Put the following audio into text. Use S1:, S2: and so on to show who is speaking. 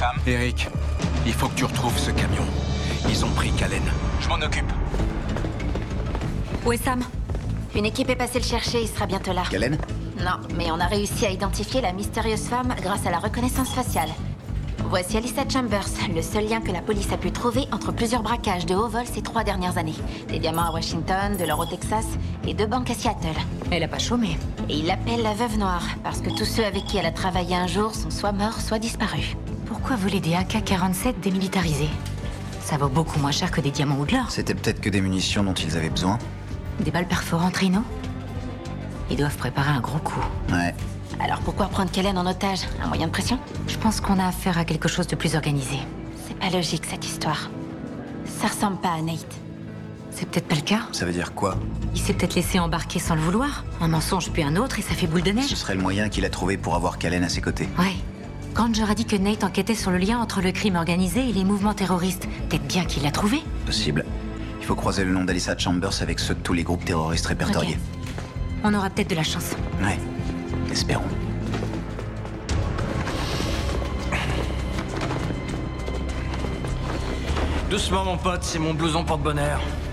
S1: Sam?
S2: Eric, il faut que tu retrouves ce camion. Ils ont pris Callen.
S1: Je m'en occupe.
S3: Où est Sam?
S4: Une équipe est passée le chercher, il sera bientôt là.
S5: Callen?
S4: Non, mais on a réussi à identifier la mystérieuse femme grâce à la reconnaissance faciale. Voici Alyssa Chambers, le seul lien que la police a pu trouver entre plusieurs braquages de haut vol ces 3 dernières années. Des diamants à Washington, de l'or au Texas et 2 banques à Seattle.
S3: Elle a pas chômé.
S4: Et il l'appelle la veuve noire, parce que tous ceux avec qui elle a travaillé un jour sont soit morts, soit disparus.
S3: Pourquoi voler des AK-47 démilitarisés? Ça vaut beaucoup moins cher que des diamants ou de l'or.
S5: C'était peut-être que des munitions dont ils avaient besoin.
S3: Des balles perforantes Rhino? Ils doivent préparer un gros coup.
S5: Ouais.
S4: Alors pourquoi prendre Callen en otage? Un moyen de pression?
S3: Je pense qu'on a affaire à quelque chose de plus organisé.
S4: C'est pas logique cette histoire. Ça ressemble pas à Nate.
S3: C'est peut-être pas le cas.
S5: Ça veut dire quoi?
S3: Il s'est peut-être laissé embarquer sans le vouloir. Un mensonge puis un autre et ça fait boule de neige.
S5: Ce serait le moyen qu'il a trouvé pour avoir Callen à ses côtés.
S3: Ouais. Granger a dit que Nate enquêtait sur le lien entre le crime organisé et les mouvements terroristes. Peut-être bien qu'il l'a trouvé.
S5: Possible. Il faut croiser le nom d'Alyssa Chambers avec ceux de tous les groupes terroristes répertoriés.
S3: On aura peut-être de la chance.
S5: Ouais. Espérons.
S1: Doucement, mon pote, c'est mon blouson porte-bonheur.